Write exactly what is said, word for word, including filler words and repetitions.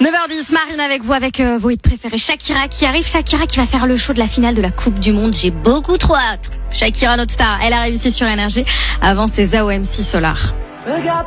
neuf heures dix, Marine avec vous, avec euh, vos hits préférés. Shakira qui arrive, Shakira qui va faire le show de la finale de la Coupe du Monde. J'ai beaucoup trop hâte. Shakira, notre star, elle a réussi sur Énergie avant ses A O M C Solar.